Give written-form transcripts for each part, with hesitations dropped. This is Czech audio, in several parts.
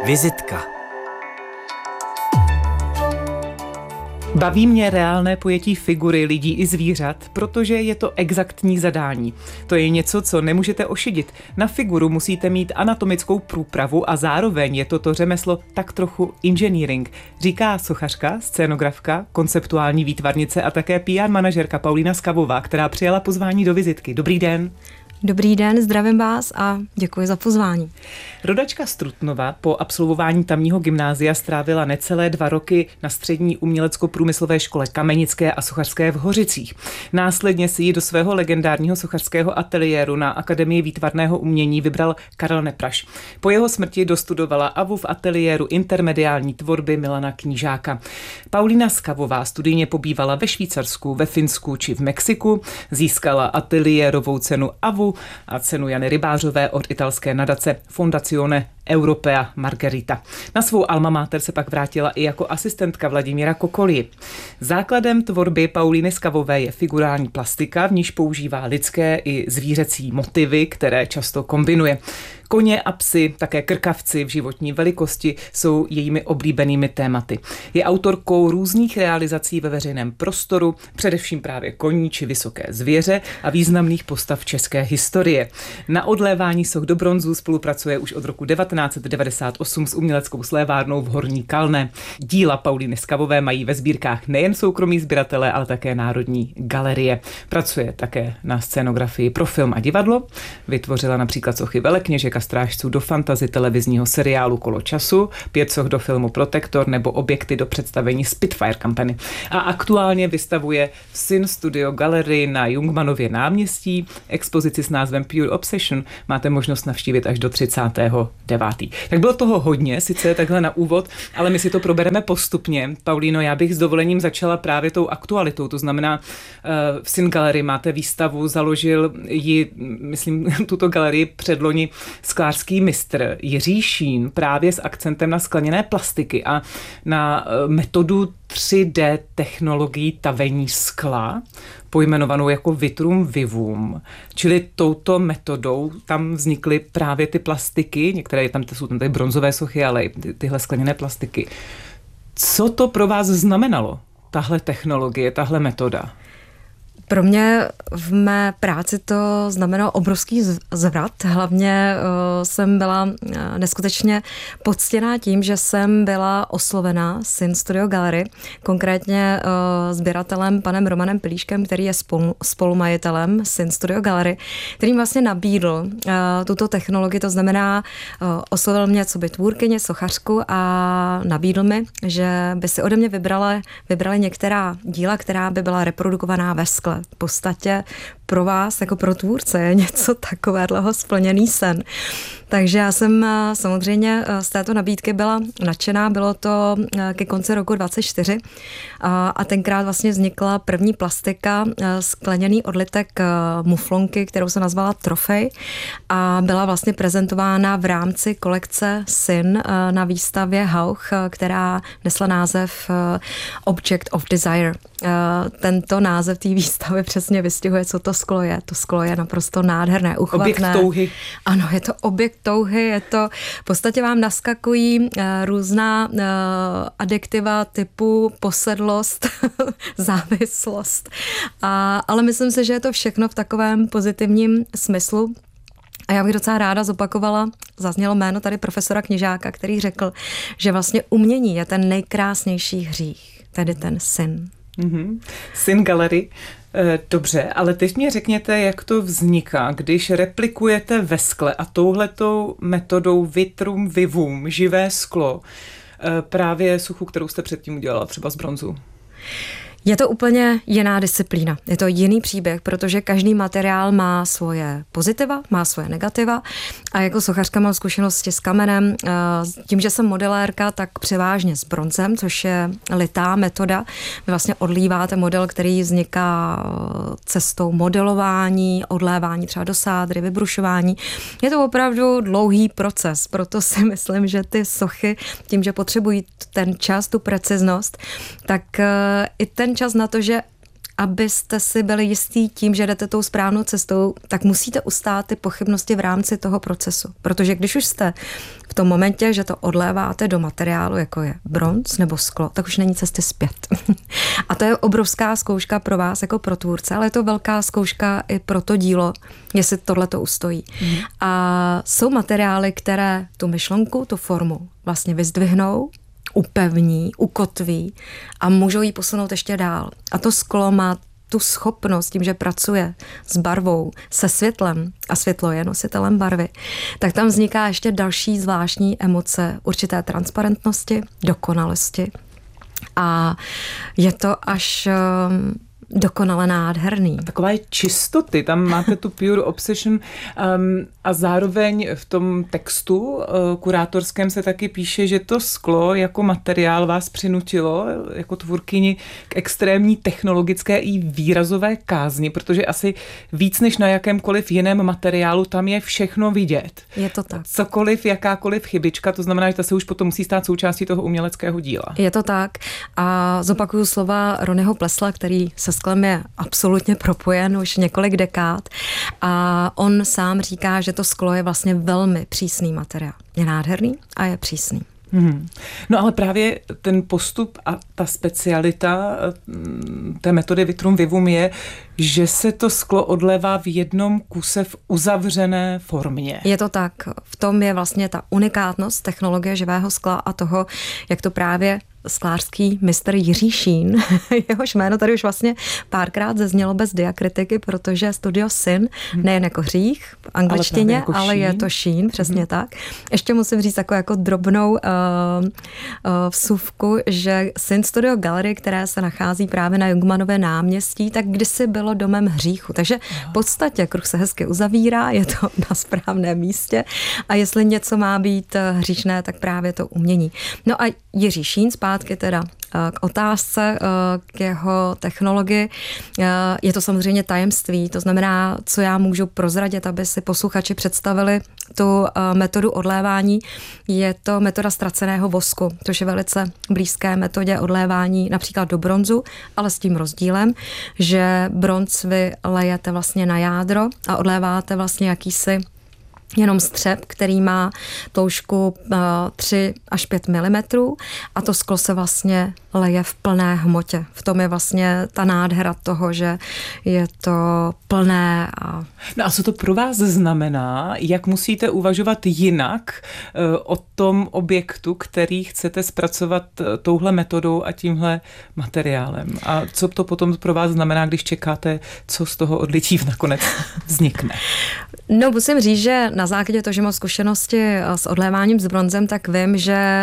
Vizitka. Baví mě reálné pojetí figury lidí i zvířat, protože je to exaktní zadání. To je něco, co nemůžete ošidit. Na figuru musíte mít anatomickou průpravu a zároveň je toto řemeslo tak trochu engineering, říká sochařka, scénografka, konceptuální výtvarnice a také PR manažerka Paulína Skavová, která přijala pozvání do vizitky. Dobrý den. Dobrý den, zdravím vás a děkuji za pozvání. Rodačka z Trutnova po absolvování tamního gymnázia strávila necelé 2 roky na střední umělecko-průmyslové škole kamenické a sochařské v Hořicích. Následně si ji do svého legendárního sochařského ateliéru na Akademii výtvarného umění vybral Karel Nepraš. Po jeho smrti dostudovala AVU v ateliéru intermediální tvorby Milana Knížáka. Paulína Skavová studijně pobývala ve Švýcarsku, ve Finsku či v Mexiku, získala ateliérovou cenu AVU a cenu Jany Rybářové od italské nadace Fondazione Europea Margherita. Na svou alma mater se pak vrátila i jako asistentka Vladimíra Kokoly. Základem tvorby Paulíny Skavové je figurální plastika, v níž používá lidské i zvířecí motivy, které často kombinuje. Koně a psy, také krkavci v životní velikosti jsou jejími oblíbenými tématy. Je autorkou různých realizací ve veřejném prostoru, především právě koní či vysoké zvěře a významných postav české historie. Na odlévání soch do bronzu spolupracuje už od roku 1998 s uměleckou slévárnou v Horní Kalné. Díla Paulíny Skavové mají ve sbírkách nejen soukromí sběratelé, ale také Národní galerie. Pracuje také na scénografii pro film a divadlo. Vytvořila například sochy velekněžek a strážců do fantasy televizního seriálu Kolo času, 5 soch do filmu Protektor nebo objekty do představení Spitfire Company. A aktuálně vystavuje v Sin Studio Gallery na Jungmannově náměstí. Expozici s názvem Pure Obsession máte možnost navštívit až do 39. Tak bylo toho hodně, sice takhle na úvod, ale my si to probereme postupně. Paulíno, já bych s dovolením začala právě tou aktualitou, to znamená v Sin Gallery máte výstavu, založil ji, myslím, tuto galerii předloni sklářský mistr Jiří Šín právě s akcentem na skleněné plastiky a na metodu 3D technologií tavení skla, pojmenovanou jako Vitrum Vivum. Čili touto metodou tam vznikly právě ty plastiky, některé jsou tam tady bronzové sochy, ale i tyhle skleněné plastiky. Co to pro vás znamenalo, tahle technologie, tahle metoda? Pro mě v mé práci to znamenalo obrovský zvrat. Hlavně jsem byla neskutečně poctěná tím, že jsem byla oslovena Sin Studio Gallery, konkrétně sběratelem panem Romanem Pilíškem, který je spolumajitelem Sin Studio Gallery, který vlastně nabídl tuto technologii, to znamená oslovil mě coby tvůrkyně, sochařku a nabídl mi, že by si ode mě vybrali některá díla, která by byla reprodukovaná ve skle. V podstatě pro vás, jako pro tvůrce, je něco takového splněný sen. Takže já jsem samozřejmě z této nabídky byla nadšená, bylo to ke konci roku 2024 a tenkrát vlastně vznikla první plastika, skleněný odlitek muflonky, kterou se nazvala Trofej a byla vlastně prezentována v rámci kolekce Sin na výstavě Hauch, která nesla název Object of Desire. Tento název té výstavy přesně vystihuje, co to sklo je. To sklo je naprosto nádherné, uchvatné. Objekt touhy. Ano, je to objekt touhy, je to, v podstatě vám naskakují různá adjektiva typu posedlost, závislost. Ale myslím si, že je to všechno v takovém pozitivním smyslu. A já bych docela ráda zopakovala, zaznělo jméno tady profesora Knížáka, který řekl, že vlastně umění je ten nejkrásnější hřích, tedy ten sin. Mm-hmm. Sin Gallery. Dobře, ale teď mě řekněte, jak to vzniká, když replikujete ve skle a touhletou metodou Vitrum Vivum, živé sklo, právě sochu, kterou jste předtím udělala třeba z bronzu. Je to úplně jiná disciplína. Je to jiný příběh, protože každý materiál má svoje pozitiva, má svoje negativa a jako sochařka mám zkušenosti s kamenem. Tím, že jsem modelérka, tak převážně s bronzem, což je litá metoda. Vy vlastně odlíváte model, který vzniká cestou modelování, odlévání třeba do sádry, vybrušování. Je to opravdu dlouhý proces, proto si myslím, že ty sochy, tím, že potřebují ten čas, tu preciznost, tak i ten čas na to, že abyste si byli jistí tím, že jdete tou správnou cestou, tak musíte ustát ty pochybnosti v rámci toho procesu. Protože když už jste v tom momentě, že to odléváte do materiálu, jako je bronz nebo sklo, tak už není cesty zpět. A to je obrovská zkouška pro vás jako pro tvůrce, ale je to velká zkouška i pro to dílo, jestli tohle to ustojí. A jsou materiály, které tu myšlenku, tu formu vlastně vyzdvihnou, upevní, ukotví a můžou ji posunout ještě dál. A to sklo má tu schopnost tím, že pracuje s barvou, se světlem a světlo je nositelem barvy, tak tam vzniká ještě další zvláštní emoce určité transparentnosti, dokonalosti a je to až dokonale nádherný. Takové čistoty, tam máte tu pure obsession a zároveň v tom textu kurátorském se taky píše, že to sklo jako materiál vás přinutilo jako tvůrkyni k extrémní technologické i výrazové kázni, protože asi víc než na jakémkoliv jiném materiálu tam je všechno vidět. Je to tak. Cokoliv, jakákoliv chybička, to znamená, že ta se už potom musí stát součástí toho uměleckého díla. Je to tak a zopakuju slova Ronnieho Plessla, který se sklem je absolutně propojen už několik dekád a on sám říká, že to sklo je vlastně velmi přísný materiál. Je nádherný a je přísný. No ale právě ten postup a ta specialita té metody Vitrum Vivum je, že se to sklo odlévá v jednom kuse v uzavřené formě. Je to tak. V tom je vlastně ta unikátnost technologie živého skla a toho, jak to právě sklářský mistr Jiří Šín, jehož jméno tady už vlastně párkrát zaznělo bez diakritiky, protože Studio Sin nejen jako hřích v angličtině, jako ale je to Šín, přesně tak. Ještě musím říct takovou jako drobnou vsuvku, že Sin Studio Gallery, které se nachází právě na Jungmannově náměstí, tak kdysi bylo domem hříchu. Takže v podstatě kruh se hezky uzavírá, je to na správném místě a jestli něco má být hříšné, tak právě to umění. No a Jiří Šín, zpátky teda k otázce, k jeho technologii. Je to samozřejmě tajemství, to znamená, co já můžu prozradit, aby si posluchači představili tu metodu odlévání. Je to metoda ztraceného vosku, což je velice blízké metodě odlévání například do bronzu, ale s tím rozdílem, že bronz vy lejete vlastně na jádro a odléváte vlastně jakýsi jenom střep, který má tloušku 3 až 5 mm a to sklo se vlastně leje v plné hmotě. V tom je vlastně ta nádhera toho, že je to plné. No a co to pro vás znamená? Jak musíte uvažovat jinak o tom objektu, který chcete zpracovat touhle metodou a tímhle materiálem? A co to potom pro vás znamená, když čekáte, co z toho odlití nakonec vznikne? No, musím říct, že na základě toho, že mám zkušenosti s odléváním s bronzem, tak vím, že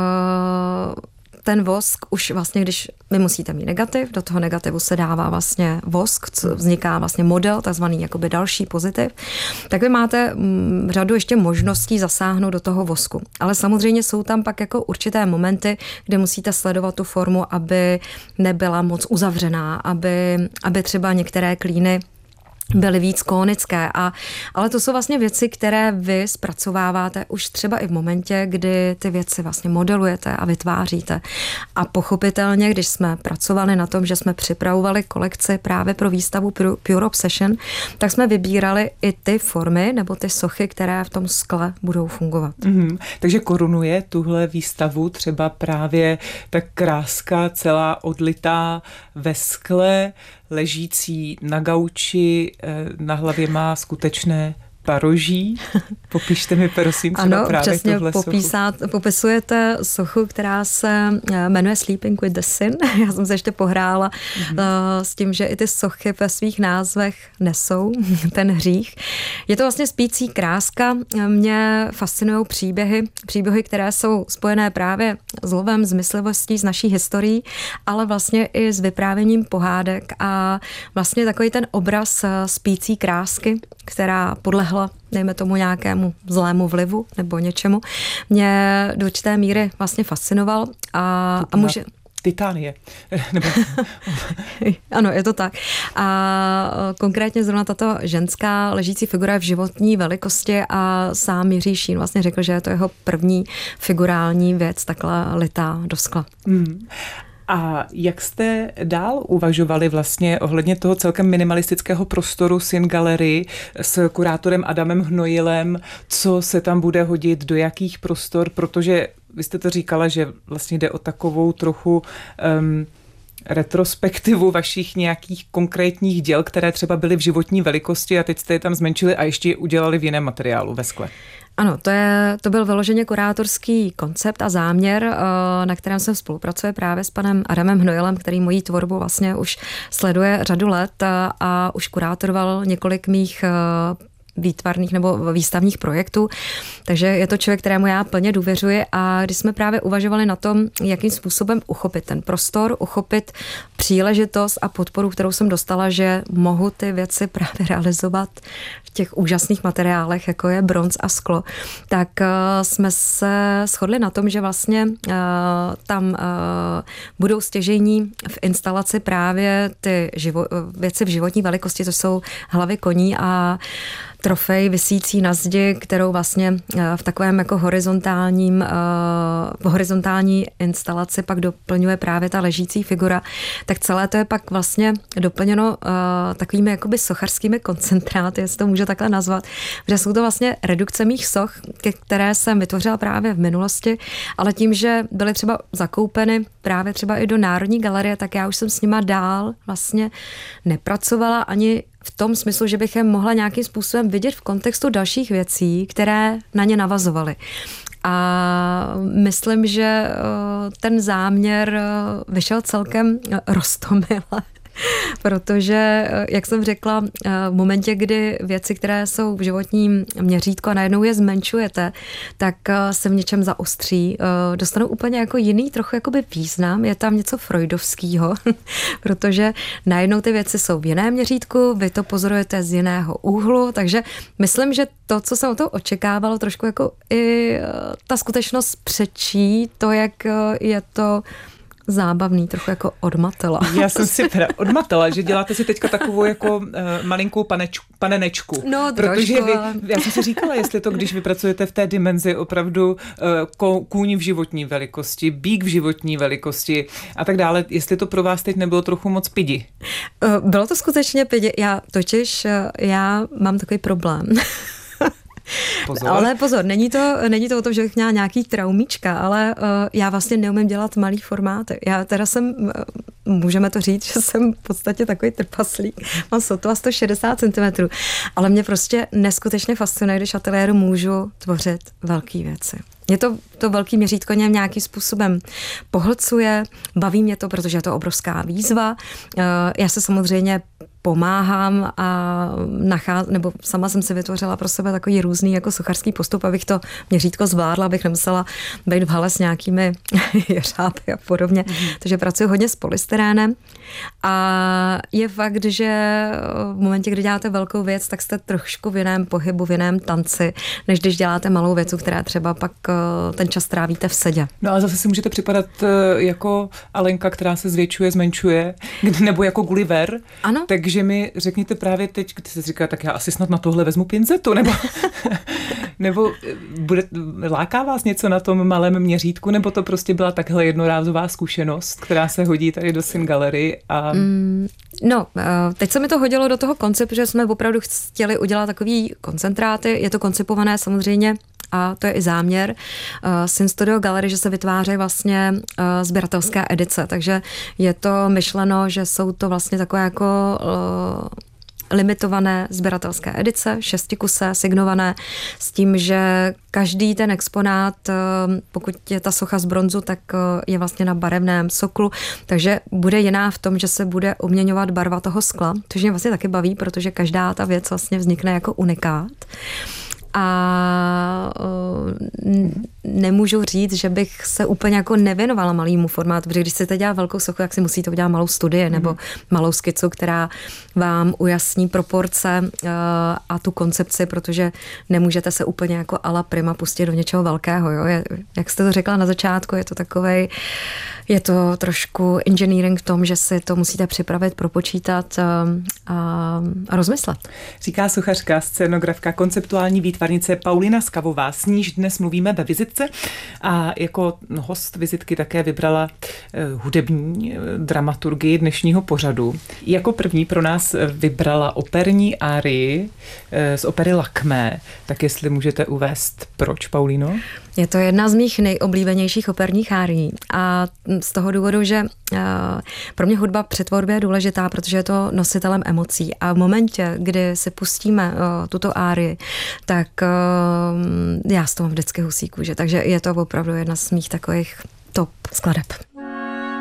ten vosk už vlastně, když vy musíte mít negativ, do toho negativu se dává vlastně vosk, vzniká vlastně model, takzvaný jakoby další pozitiv, tak vy máte řadu ještě možností zasáhnout do toho vosku. Ale samozřejmě jsou tam pak jako určité momenty, kde musíte sledovat tu formu, aby nebyla moc uzavřená, aby třeba některé klíny byly víc konické. Ale to jsou vlastně věci, které vy zpracováváte už třeba i v momentě, kdy ty věci vlastně modelujete a vytváříte. A pochopitelně, když jsme pracovali na tom, že jsme připravovali kolekci právě pro výstavu Pure Obsession, tak jsme vybírali i ty formy nebo ty sochy, které v tom skle budou fungovat. Takže korunuje tuhle výstavu třeba právě ta kráska celá odlitá ve skle, ležící na gauči, na hlavě má skutečné paroží. Popište mi prosím třeba ano, právě tuhle sochu. Popisujete sochu, která se jmenuje Sleeping with the Sin. Já jsem se ještě pohrála s tím, že i ty sochy ve svých názvech nesou ten hřích. Je to vlastně spící kráska. Mě fascinují příběhy, které jsou spojené právě s lovem, s myslivostí, s naší historií, ale vlastně i s vyprávěním pohádek a vlastně takový ten obraz spící krásky, která podlehla, dejme tomu, nějakému zlému vlivu nebo něčemu, mě do určité míry vlastně fascinoval a může... Titánie. Ano, je to tak. A konkrétně zrovna tato ženská ležící figura je v životní velikosti a sám Jiří Šín vlastně řekl, že je to jeho první figurální věc takhle litá do skla. A jak jste dál uvažovali vlastně ohledně toho celkem minimalistického prostoru Sin Gallery s kurátorem Adamem Hnojilem, co se tam bude hodit, do jakých prostor, protože vy jste to říkala, že vlastně jde o takovou trochu retrospektivu vašich nějakých konkrétních děl, které třeba byly v životní velikosti a teď jste je tam zmenšili a ještě je udělali v jiném materiálu ve skle. Ano, to byl vyloženě kurátorský koncept a záměr, na kterém jsem spolupracuje právě s panem Adamem Hnojilem, který moji tvorbu vlastně už sleduje řadu let a už kurátoroval několik mých výtvarných nebo výstavních projektů, takže je to člověk, kterému já plně důvěřuji a když jsme právě uvažovali na tom, jakým způsobem uchopit ten prostor, uchopit příležitost a podporu, kterou jsem dostala, že mohu ty věci právě realizovat v těch úžasných materiálech, jako je bronz a sklo, tak jsme se shodli na tom, že vlastně tam budou stěžejní v instalaci právě ty věci v životní velikosti, to jsou hlavy koní a trofej visící na zdi, kterou vlastně v takovém jako horizontální instalaci pak doplňuje právě ta ležící figura, tak celé to je pak vlastně doplněno takovými jakoby sochařskými koncentráty, jestli to můžu takhle nazvat, protože jsou to vlastně redukce mých soch, které jsem vytvořila právě v minulosti, ale tím, že byly třeba zakoupeny právě třeba i do Národní galerie, tak já už jsem s nima dál vlastně nepracovala ani v tom smyslu, že bych je mohla nějakým způsobem vidět v kontextu dalších věcí, které na ně navazovaly. A myslím, že ten záměr vyšel celkem roztomile. Protože, jak jsem řekla, v momentě, kdy věci, které jsou v životním měřítku a najednou je zmenšujete, tak se v něčem zaostří. Dostanou úplně jako jiný trochu jakoby význam, je tam něco freudovského, protože najednou ty věci jsou v jiném měřítku, vy to pozorujete z jiného úhlu, takže myslím, že to, co jsem o to očekávalo, trošku jako i ta skutečnost přečí to, jak je to zábavný, trochu jako odmatela. Já jsem si odmatela, že děláte si teďka takovou jako malinkou panenečku. No, protože já jsem si říkala, jestli to, když vypracujete v té dimenzi opravdu kůň v životní velikosti, býk v životní velikosti a tak dále, jestli to pro vás teď nebylo trochu moc pidi. Bylo to skutečně pidi. Já mám takový problém. Pozor. Ale pozor, není to o tom, že bych měla nějaký traumíčka, ale já vlastně neumím dělat malý formáty. Já teda můžeme to říct, že jsem v podstatě takový trpaslík. Mám sotva 160 cm, ale mě prostě neskutečně fascinuje, když ateliéru můžu tvořit velké věci. Mě to velký měřítko nějakým způsobem pohlcuje, baví mě to, protože je to obrovská výzva. Já se samozřejmě pomáhám a nebo sama jsem si vytvořila pro sebe takový různý jako sochařský postup, abych to měřítko zvládla, abych nemusela být v hale s nějakými jeřáby a podobně. Takže pracuji hodně s polystyrénem a je fakt, že v momentě, kdy děláte velkou věc, tak jste trošku v jiném pohybu, v jiném tanci, než když děláte malou věc, která třeba pak ten čas trávíte v sedě. No a zase si můžete připadat jako Alenka, která se zvětšuje, zmenšuje, nebo jako Gulliver. Ano. Takže mi řekněte právě teď, když se říká, tak já asi snad na tohle vezmu pinzetu, nebo láká vás něco na tom malém měřítku, nebo to prostě byla takhle jednorázová zkušenost, která se hodí tady do Sin Gallery? No, teď se mi to hodilo do toho konceptu, že jsme opravdu chtěli udělat takový koncentráty, je to koncipované samozřejmě, a to je i záměr Sin Studio Gallery, že se vytvářejí vlastně sběratelské edice, takže je to myšleno, že jsou to vlastně takové jako limitované sběratelské edice, 6kusé, signované, s tím, že každý ten exponát, pokud je ta socha z bronzu, tak je vlastně na barevném soklu, takže bude jiná v tom, že se bude uměňovat barva toho skla, což mě vlastně taky baví, protože každá ta věc vlastně vznikne jako unikát. A nemůžu říct, že bych se úplně jako nevěnovala malému formátu, protože když chcete dělat velkou sochu, tak si musíte udělat malou studii nebo malou skicu, která vám ujasní proporce a tu koncepci, protože nemůžete se úplně jako a la prima pustit do něčeho velkého. Jo? Jak jste to řekla na začátku, je to trošku engineering v tom, že si to musíte připravit, propočítat a rozmyslet. Říká sochařka, scénografka, konceptuální výtvarnice Paulina Skavová, s níž dnes mluvíme ve vizitce vizitce a jako host vizitky také vybrala hudební dramaturgii dnešního pořadu. Jako první pro nás vybrala operní árii z opery Lakmé. Tak jestli můžete uvést, proč, Paulíno? Je to jedna z mých nejoblíbenějších operních árií a z toho důvodu, že pro mě hudba při tvorbě je důležitá, protože je to nositelem emocí a v momentě, kdy si pustíme tuto árii, tak já z toho vždycky husí kůže, takže je to opravdu jedna z mých takových top skladeb.